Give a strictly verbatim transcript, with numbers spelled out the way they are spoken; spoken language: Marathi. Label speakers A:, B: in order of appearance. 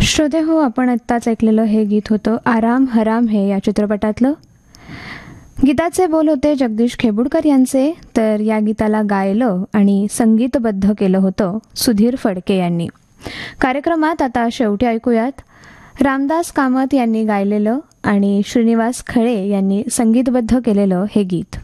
A: श्रोते हो, आपण आत्ताच ऐकलेलं हे गीत होतं आराम हराम है या चित्रपटातलं. गीताचे बोल होते जगदीश खेबुडकर यांचे, तर या गीताला गायलं आणि संगीतबद्ध केलं होतं सुधीर फडके यांनी. कार्यक्रमात आता शेवटी ऐकूयात रामदास कामत यांनी गायलेलं आणि श्रीनिवास खळे यांनी संगीतबद्ध केलेलं हे गीत.